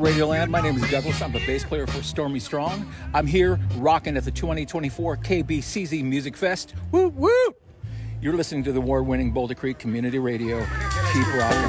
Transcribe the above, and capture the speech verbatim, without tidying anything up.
Radioland. My name is Douglas. I'm the bass player for Stormy Strong. I'm here rocking at the twenty twenty-four K B C Z Music Fest. Woo woo! You're listening to the award-winning Boulder Creek Community Radio. Keep rocking.